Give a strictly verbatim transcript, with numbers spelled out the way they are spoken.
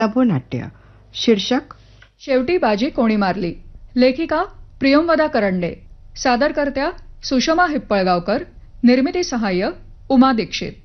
नभोनाट्य शीर्षक शेवटी बाजी कोणी मारली. लेखिका प्रियंवदा करंडे. सादरकर्त्या सुषमा हिप्पळगावकर. निर्मिती सहाय्य उमा दीक्षित.